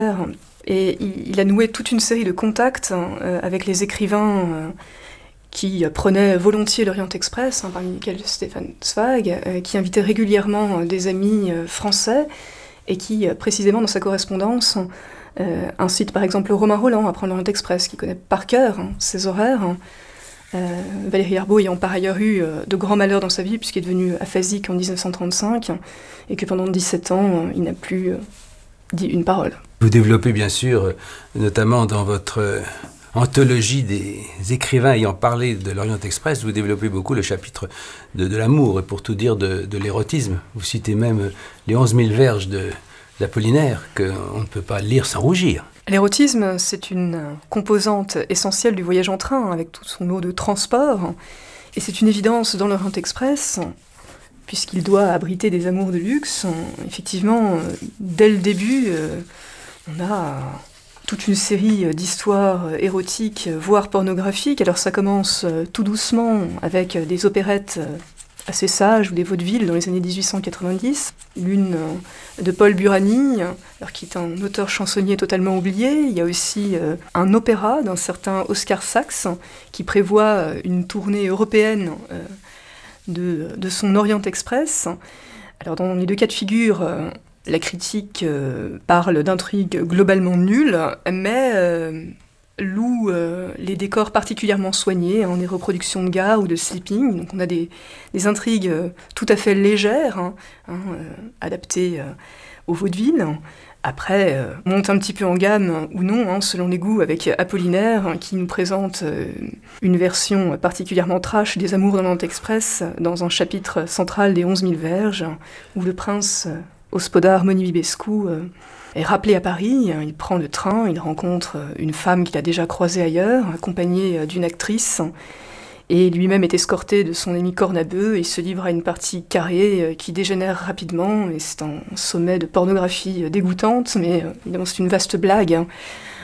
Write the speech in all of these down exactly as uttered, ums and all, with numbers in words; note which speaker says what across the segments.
Speaker 1: Et il a noué toute une série de contacts euh, avec les écrivains euh, qui prenaient volontiers l'Orient Express, hein, parmi lesquels Stefan Zweig, euh, qui invitait régulièrement euh, des amis euh, français et qui, euh, précisément dans sa correspondance, euh, incite par exemple Romain Rolland à prendre l'Orient Express, qui connaît par cœur hein, ses horaires. Euh, Valéry Harbaut ayant par ailleurs eu euh, de grands malheurs dans sa vie, puisqu'il est devenu aphasique en dix-neuf cent trente-cinq, et que pendant dix-sept ans, euh, il n'a plus euh, dit une parole.
Speaker 2: Vous développez bien sûr, notamment dans votre anthologie des écrivains ayant parlé de l'Orient Express, vous développez beaucoup le chapitre de, de l'amour, et pour tout dire de, de l'érotisme. Vous citez même les onze mille verges de, d'Apollinaire, qu'on ne peut pas lire sans rougir.
Speaker 1: L'érotisme, c'est une composante essentielle du voyage en train, avec tout son lot de transport, et c'est une évidence dans l'Orient Express, puisqu'il doit abriter des amours de luxe. Effectivement, dès le début, on a toute une série d'histoires érotiques, voire pornographiques. Alors ça commence tout doucement avec des opérettes assez sages ou des vaudevilles dans les années dix-huit cent quatre-vingt-dix. L'une de Paul Burani, alors qui est un auteur chansonnier totalement oublié. Il y a aussi un opéra d'un certain Oscar Sachs qui prévoit une tournée européenne de, de son Orient Express. Alors dans les deux cas de figure, la critique euh, parle d'intrigues globalement nulles, mais euh, loue euh, les décors particulièrement soignés, hein, des reproductions de gares ou de sleeping. Donc on a des, des intrigues euh, tout à fait légères, hein, hein, euh, adaptées euh, au vaudeville. Après, euh, monte un petit peu en gamme, ou non, hein, selon les goûts, avec Apollinaire, hein, qui nous présente euh, une version particulièrement trash des Amours de l'Orient Express dans un chapitre central des onze mille verges, où le prince euh, Hospodar Monivibescu euh, est rappelé à Paris. Il prend le train, il rencontre une femme qu'il a déjà croisée ailleurs, accompagnée d'une actrice, et lui-même est escorté de son ami Cornabeu, et il se livre à une partie carrée qui dégénère rapidement, et c'est un sommet de pornographie dégoûtante, mais évidemment c'est une vaste blague. Hein.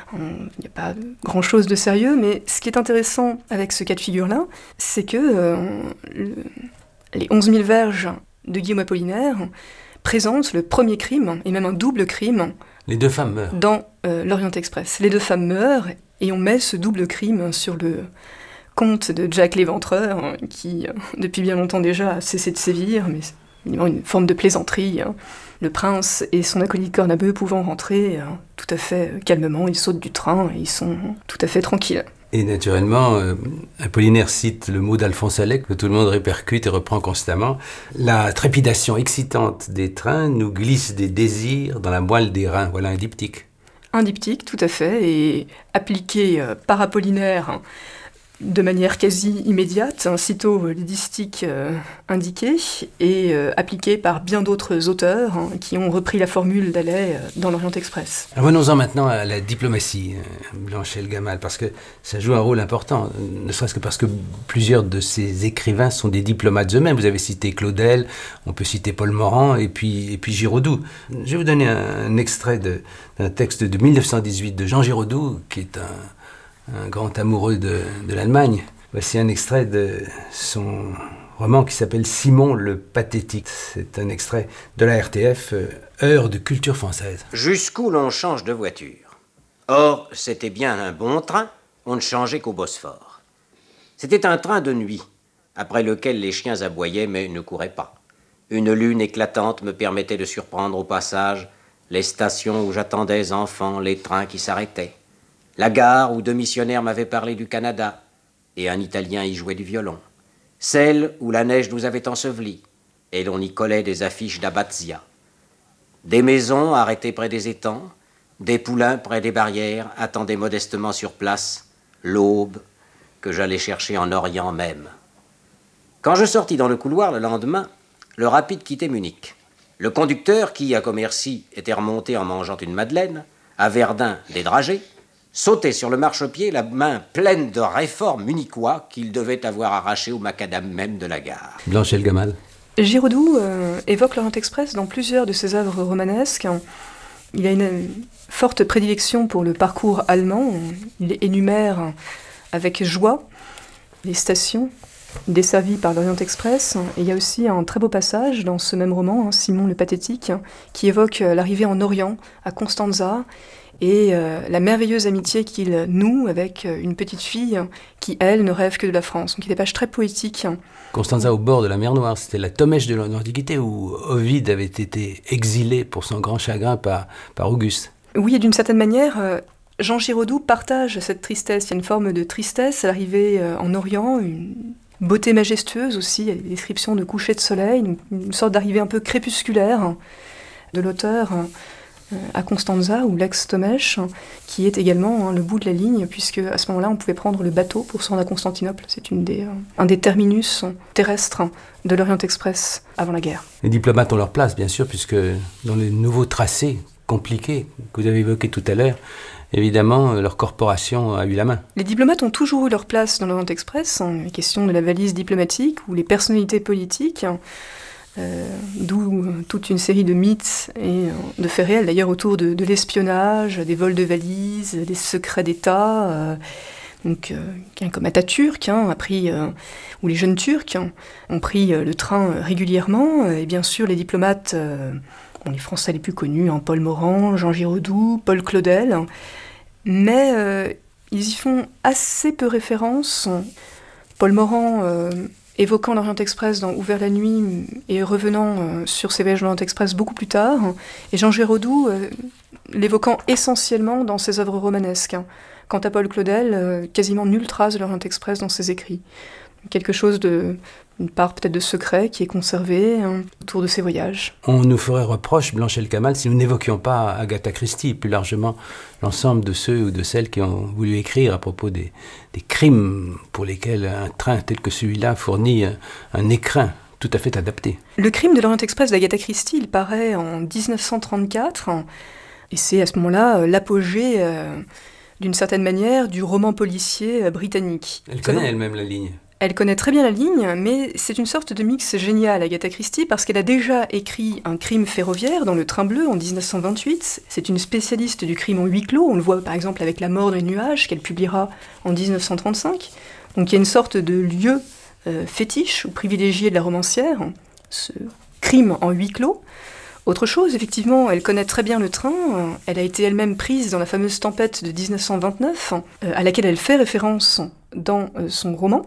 Speaker 1: Il n'y a pas grand-chose de sérieux, mais ce qui est intéressant avec ce cas de figure-là, c'est que euh, le, les onze mille verges de Guillaume Apollinaire présentent le premier crime, et même un double crime.
Speaker 2: Les deux femmes meurent.
Speaker 1: Dans euh, l'Orient Express. Les deux femmes meurent, et on met ce double crime sur le compte de Jack l'Éventreur, qui, euh, depuis bien longtemps déjà, a cessé de sévir, mais c'est évidemment une forme de plaisanterie. Hein. Le prince et son acolyte Cornabeu pouvant rentrer euh, tout à fait euh, calmement, ils sautent du train et ils sont tout à fait tranquilles.
Speaker 2: Et naturellement, euh, Apollinaire cite le mot d'Alphonse Allais que tout le monde répercute et reprend constamment. La trépidation excitante des trains nous glisse des désirs dans la moelle des reins. Voilà un diptyque.
Speaker 1: Un diptyque, tout à fait, et appliqué euh, par Apollinaire hein, de manière quasi immédiate, hein, sitôt les distiques euh, indiqués, et euh, appliqué par bien d'autres auteurs hein, qui ont repris la formule d'Allais euh, dans l'Orient Express.
Speaker 2: Revenons-en maintenant à la diplomatie, Blanche Elgamal, parce que ça joue un rôle important, ne serait-ce que parce que plusieurs de ces écrivains sont des diplomates eux-mêmes. Vous avez cité Claudel, on peut citer Paul Morand, et puis, et puis Giraudoux. Je vais vous donner un, un extrait de, d'un texte de mille neuf cent dix-huit de Jean Giraudoux, qui est un... un grand amoureux de, de l'Allemagne. Voici un extrait de son roman qui s'appelle Simon le Pathétique. C'est un extrait de la R T F, euh, Heure de culture française.
Speaker 3: Jusqu'où l'on change de voiture. Or, c'était bien un bon train, on ne changeait qu'au Bosphore. C'était un train de nuit, après lequel les chiens aboyaient mais ne couraient pas. Une lune éclatante me permettait de surprendre au passage les stations où j'attendais enfant les trains qui s'arrêtaient. La gare où deux missionnaires m'avaient parlé du Canada, et un Italien y jouait du violon. Celle où la neige nous avait ensevelis, et l'on y collait des affiches d'Abbazia. Des maisons arrêtées près des étangs, des poulains près des barrières attendaient modestement sur place l'aube que j'allais chercher en Orient même. Quand je sortis dans le couloir le lendemain, le rapide quittait Munich. Le conducteur, qui à Commercy était remonté en mangeant une madeleine, à Verdun des dragées, sautait sur le marchepied, la main pleine de réformes munichois qu'il devait avoir arrachées au macadam même de la gare.
Speaker 2: Blanche Elgamal.
Speaker 1: Giraudoux euh, évoque l'Orient Express dans plusieurs de ses œuvres romanesques. Il a une forte prédilection pour le parcours allemand. Il énumère avec joie les stations desservies par l'Orient Express. Et il y a aussi un très beau passage dans ce même roman, hein, Simon le Pathétique, qui évoque l'arrivée en Orient, à Constanza, et euh, la merveilleuse amitié qu'il noue avec une petite fille qui, elle, ne rêve que de la France. Donc il y a des pages très poétiques.
Speaker 2: Constanza au bord de la mer Noire, c'était la Tomèche de l'Antiquité où Ovide avait été exilé pour son grand chagrin par, par Auguste.
Speaker 1: Oui, et d'une certaine manière, euh, Jean Giraudoux partage cette tristesse. Il y a une forme de tristesse à l'arrivée euh, en Orient, une beauté majestueuse aussi, il y a des descriptions de coucher de soleil, une, une sorte d'arrivée un peu crépusculaire hein, de l'auteur euh, à Constanza, ou l'ex-Tomèche, qui est également hein, le bout de la ligne, puisque à ce moment-là, on pouvait prendre le bateau pour se rendre à Constantinople. C'est une des, euh, un des terminus terrestres de l'Orient Express avant la guerre.
Speaker 2: Les diplomates ont leur place, bien sûr, puisque dans les nouveaux tracés compliqués que vous avez évoqués tout à l'heure, évidemment, leur corporation a eu la main.
Speaker 1: Les diplomates ont toujours eu leur place dans l'Orient Express, hein, la question de la valise diplomatique ou les personnalités politiques, euh, d'où toute une série de mythes et euh, de faits réels, d'ailleurs autour de, de l'espionnage, des vols de valises, des secrets d'État. Euh, donc, euh, quelqu'un comme Atatürk hein, a pris, euh, ou les jeunes Turcs hein, ont pris euh, le train euh, régulièrement, et bien sûr les diplomates... Euh, Bon, les Français les plus connus, hein, Paul Morand, Jean Giraudoux, Paul Claudel, hein, mais euh, ils y font assez peu référence. Paul Morand, euh, évoquant l'Orient Express dans Ouvert la nuit et revenant euh, sur ses voyages de l'Orient Express beaucoup plus tard, hein, et Jean Giraudoux euh, l'évoquant essentiellement dans ses œuvres romanesques. Hein. Quant à Paul Claudel, euh, quasiment nulle trace de l'Orient Express dans ses écrits. Quelque chose de... une part peut-être de secret qui est conservée hein, autour de ces voyages.
Speaker 2: On nous ferait reproche, Blanche El Kamal, si nous n'évoquions pas Agatha Christie, plus largement l'ensemble de ceux ou de celles qui ont voulu écrire à propos des, des crimes pour lesquels un train tel que celui-là fournit un, un écrin tout à fait adapté.
Speaker 1: Le crime de l'Orient Express d'Agatha Christie, il paraît en dix-neuf cent trente-quatre, et c'est à ce moment-là l'apogée, euh, d'une certaine manière, du roman policier euh, britannique.
Speaker 2: Elle connaît Comment... elle-même la ligne.
Speaker 1: Elle connaît très bien la ligne, mais c'est une sorte de mix génial, Agatha Christie, parce qu'elle a déjà écrit un crime ferroviaire dans Le Train Bleu en dix-neuf cent vingt-huit. C'est une spécialiste du crime en huis clos. On le voit par exemple avec La Mort dans les nuages, qu'elle publiera en dix-neuf cent trente-cinq. Donc il y a une sorte de lieu euh, fétiche ou privilégié de la romancière, ce crime en huis clos. Autre chose, effectivement, elle connaît très bien le train. Elle a été elle-même prise dans la fameuse tempête de dix-neuf cent vingt-neuf, euh, à laquelle elle fait référence dans euh, son roman.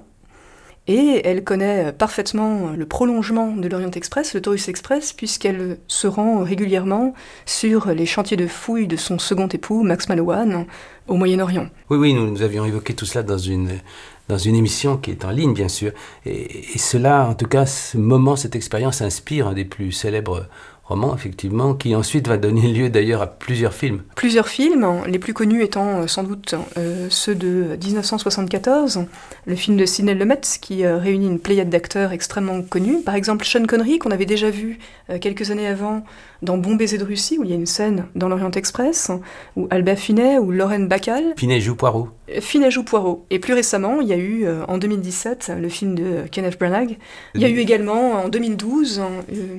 Speaker 1: Et elle connaît parfaitement le prolongement de l'Orient Express, le Taurus Express, puisqu'elle se rend régulièrement sur les chantiers de fouilles de son second époux, Max Mallowan, au Moyen-Orient.
Speaker 2: Oui, oui, nous, nous avions évoqué tout cela dans une, dans une émission qui est en ligne, bien sûr. Et, et cela, en tout cas, ce moment, cette expérience inspire un des plus célèbres roman, effectivement, qui ensuite va donner lieu d'ailleurs à plusieurs films.
Speaker 1: Plusieurs films, les plus connus étant sans doute euh, ceux de dix-neuf cent soixante-quatorze, le film de Sidney Lumet, qui euh, réunit une pléiade d'acteurs extrêmement connus. Par exemple, Sean Connery, qu'on avait déjà vu euh, quelques années avant dans Bon baiser de Russie, où il y a une scène dans l'Orient Express, ou Albert Finney, ou Lorraine Bacall.
Speaker 2: Finney joue Poirot.
Speaker 1: Finney joue Poirot. Et plus récemment, il y a eu, euh, en deux mille dix-sept, le film de Kenneth Branagh. Il y a eu également, en deux mille douze, euh,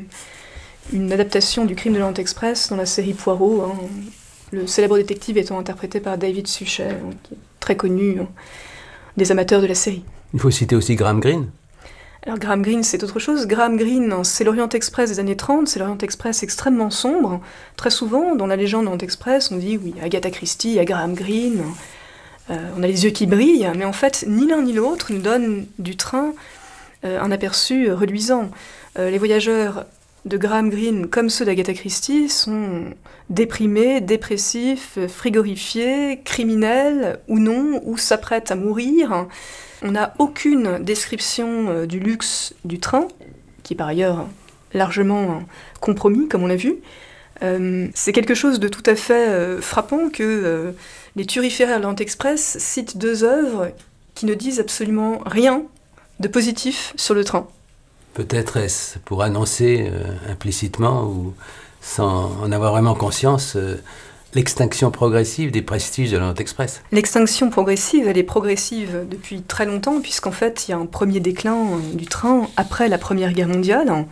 Speaker 1: une adaptation du crime de l'Orient Express dans la série Poirot, hein, le célèbre détective étant interprété par David Suchet, hein, qui est très connu hein, des amateurs de la série.
Speaker 2: Il faut citer aussi Graham Greene.
Speaker 1: Alors Graham Greene, c'est autre chose. Graham Greene, c'est l'Orient Express des années trente, c'est l'Orient Express extrêmement sombre. Très souvent, dans la légende de l'Orient Express, on dit oui, Agatha Christie, il y a Graham Greene, euh, on a les yeux qui brillent, mais en fait, ni l'un ni l'autre nous donne du train euh, un aperçu reluisant. Euh, les voyageurs de Graham Greene, comme ceux d'Agatha Christie, sont déprimés, dépressifs, frigorifiés, criminels ou non, ou s'apprêtent à mourir. On n'a aucune description du luxe du train, qui est par ailleurs largement compromis, comme on l'a vu. Euh, c'est quelque chose de tout à fait euh, frappant que euh, les turiféraires de l'Orient Express citent deux œuvres qui ne disent absolument rien de positif sur le train.
Speaker 2: Peut-être est-ce pour annoncer euh, implicitement ou sans en avoir vraiment conscience euh, l'extinction progressive des prestiges de l'Orient Express.
Speaker 1: L'extinction progressive, elle est progressive depuis très longtemps, puisqu'en fait, il y a un premier déclin du train après la Première Guerre mondiale.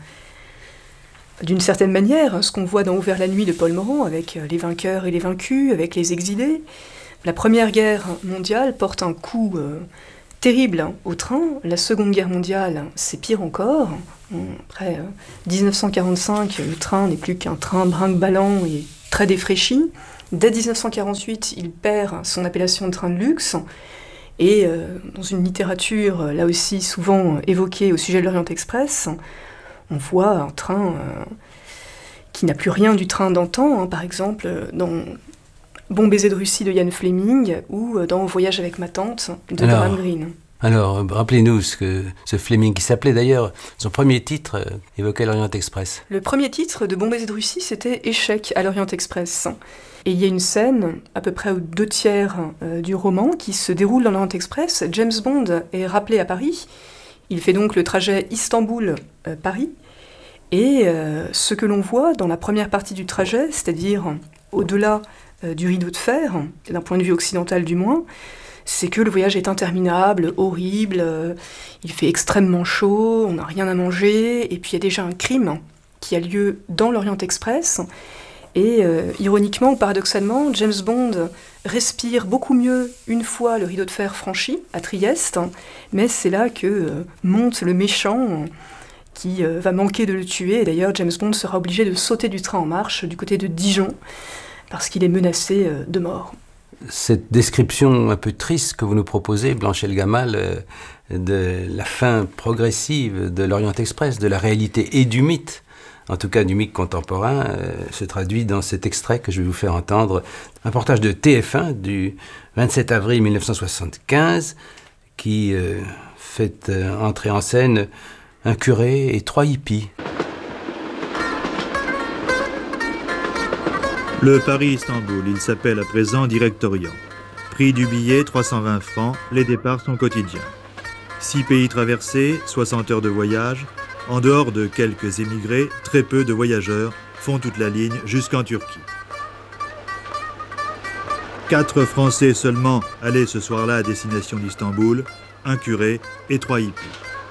Speaker 1: D'une certaine manière, ce qu'on voit dans Ouvert la nuit de Paul Morand, avec les vainqueurs et les vaincus, avec les exilés. La Première Guerre mondiale porte un coup euh, terrible au train. La Seconde Guerre mondiale, c'est pire encore. Après euh, dix-neuf cent quarante-cinq, le train n'est plus qu'un train brinque-ballant et très défraîchi. Dès dix-neuf cent quarante-huit, il perd son appellation de train de luxe, et euh, dans une littérature, là aussi souvent évoquée au sujet de l'Orient Express, on voit un train euh, qui n'a plus rien du train d'antan, hein, par exemple dans Bon baiser de Russie de Ian Fleming ou dans Voyage avec ma tante de
Speaker 2: Alors,
Speaker 1: Graham Greene.
Speaker 2: Alors, rappelez-nous ce que ce Fleming, qui s'appelait d'ailleurs, son premier titre euh, évoquait l'Orient Express.
Speaker 1: Le premier titre de Bon baiser de Russie, c'était Échec à l'Orient Express. Et il y a une scène, à peu près aux deux tiers euh, du roman, qui se déroule dans l'Orient Express. James Bond est rappelé à Paris. Il fait donc le trajet Istanbul-Paris. Et euh, ce que l'on voit dans la première partie du trajet, c'est-à-dire au-delà euh, du rideau de fer, d'un point de vue occidental du moins, c'est que le voyage est interminable, horrible, euh, il fait extrêmement chaud, on n'a rien à manger, et puis il y a déjà un crime qui a lieu dans l'Orient Express. Et euh, ironiquement ou paradoxalement, James Bond respire beaucoup mieux une fois le rideau de fer franchi, à Trieste, mais c'est là que euh, monte le méchant qui euh, va manquer de le tuer. Et d'ailleurs, James Bond sera obligé de sauter du train en marche du côté de Dijon, parce qu'il est menacé euh, de mort.
Speaker 2: Cette description un peu triste que vous nous proposez, Blanche El Gamal, euh, de la fin progressive de l'Orient Express, de la réalité et du mythe, en tout cas du mythe contemporain, euh, se traduit dans cet extrait que je vais vous faire entendre, un reportage de T F un du vingt-sept avril mille neuf cent soixante-quinze, qui euh, fait euh, entrer en scène un curé et trois hippies.
Speaker 4: Le Paris-Istanbul, il s'appelle à présent Direct Orient. Prix du billet trois cent vingt francs, les départs sont quotidiens. Six pays traversés, soixante heures de voyage. En dehors de quelques émigrés, très peu de voyageurs font toute la ligne jusqu'en Turquie. Quatre Français seulement allaient ce soir-là à destination d'Istanbul, un curé et trois hippies.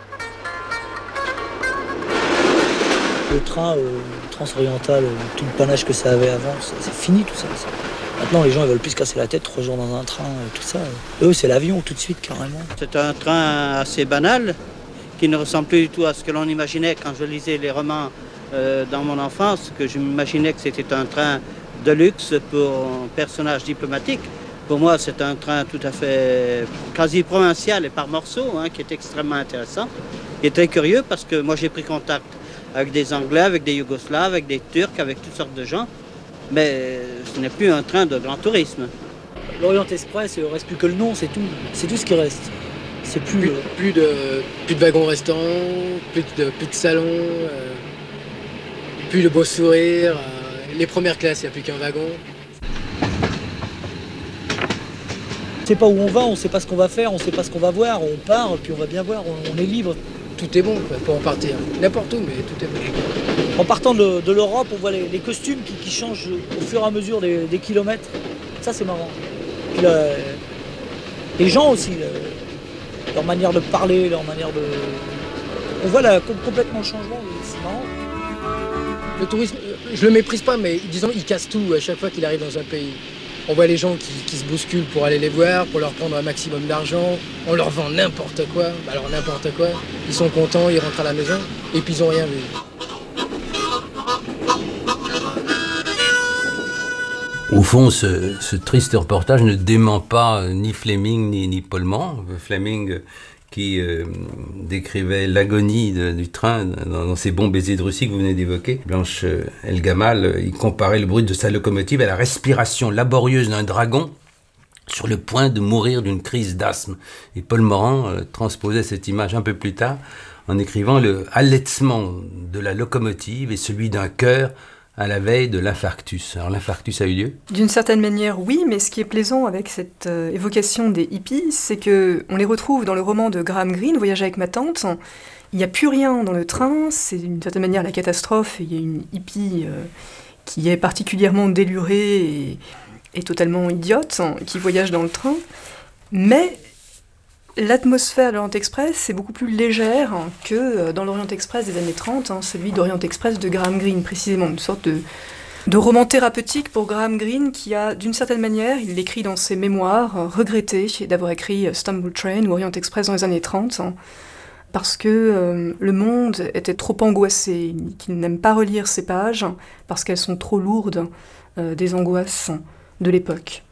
Speaker 5: Le train euh, transoriental, euh, tout le panache que ça avait avant, c'est, c'est fini tout ça. ça. Maintenant, les gens ils veulent plus se casser la tête, trois jours dans un train, euh, tout ça. Eux, c'est l'avion tout de suite, carrément.
Speaker 6: C'est un train assez banal, qui ne ressemble plus du tout à ce que l'on imaginait quand je lisais les romans euh, dans mon enfance, que je m'imaginais que c'était un train de luxe pour un personnage diplomatique. Pour moi, c'est un train tout à fait quasi provincial et par morceaux, hein, qui est extrêmement intéressant. Il est très curieux parce que moi, j'ai pris contact avec des Anglais, avec des Yougoslaves, avec des Turcs, avec toutes sortes de gens. Mais ce n'est plus un train de grand tourisme.
Speaker 5: L'Orient Express, il ne reste plus que le nom, c'est tout. C'est tout ce qui reste. C'est plus,
Speaker 7: plus,
Speaker 5: euh...
Speaker 7: plus, de, plus de wagons restaurants, plus de, plus de salons, euh, plus de beaux sourires. Euh, les premières classes, il n'y a plus qu'un wagon.
Speaker 5: On ne sait pas où on va, on ne sait pas ce qu'on va faire, on ne sait pas ce qu'on va voir. On part, puis on va bien voir, on, on est libre.
Speaker 7: Tout est bon quoi, pour en partir. N'importe où, mais tout est bon.
Speaker 5: En partant de, de l'Europe, on voit les, les costumes qui, qui changent au fur et à mesure des, des kilomètres. Ça, c'est marrant. Puis, là, les gens aussi. Là, leur manière de parler, leur manière de... On voit là, complètement le changement, c'est marrant.
Speaker 7: Le tourisme, je le méprise pas, mais disons, il casse tout à chaque fois qu'il arrive dans un pays. On voit les gens qui, qui se bousculent pour aller les voir, pour leur prendre un maximum d'argent. On leur vend n'importe quoi. Alors n'importe quoi, ils sont contents, ils rentrent à la maison, et puis ils n'ont rien vu.
Speaker 2: Au fond, ce, ce triste reportage ne dément pas ni Fleming ni, ni Paul Morand. Fleming qui euh, décrivait l'agonie de, du train dans, dans ces bons baisers de Russie que vous venez d'évoquer. Blanche El Gamal, il comparait le bruit de sa locomotive à la respiration laborieuse d'un dragon sur le point de mourir d'une crise d'asthme. Et Paul Morand euh, transposait cette image un peu plus tard en écrivant le halètement de la locomotive et celui d'un cœur à la veille de l'infarctus. Alors l'infarctus a eu lieu ?
Speaker 1: D'une certaine manière, oui, mais ce qui est plaisant avec cette euh, évocation des hippies, c'est qu'on les retrouve dans le roman de Graham Greene, Voyage avec ma tante. Il n'y a plus rien dans le train, c'est d'une certaine manière la catastrophe, et il y a une hippie euh, qui est particulièrement délurée et, et totalement idiote, qui voyage dans le train. Mais l'atmosphère de l'Orient Express est beaucoup plus légère que dans l'Orient Express des années trente, hein, celui d'Orient Express de Graham Greene, précisément, une sorte de, de roman thérapeutique pour Graham Greene qui a, d'une certaine manière, il l'écrit dans ses mémoires, regretté d'avoir écrit Istanbul Train ou Orient Express dans les années trente, hein, parce que euh, le monde était trop angoissé, qu'il n'aime pas relire ces pages, parce qu'elles sont trop lourdes euh, des angoisses de l'époque.